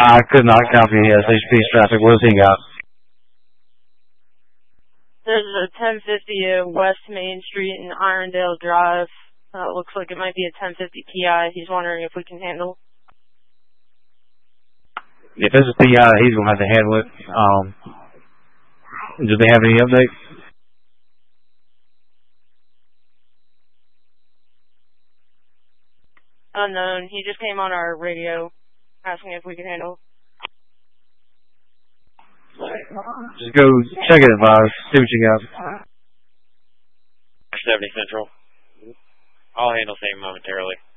I could not copy SHP's traffic. What does he got? There's a 1050 West Main Street and Irondale Drive. Looks like it might be a 1050 PI. He's wondering if we can handle. If it's a PI, he's going to have to handle it. Do they have any updates? Unknown. He just came on our radio asking if we can handle. Just go check it, advise. See what you got. 70 Central. I'll handle same momentarily.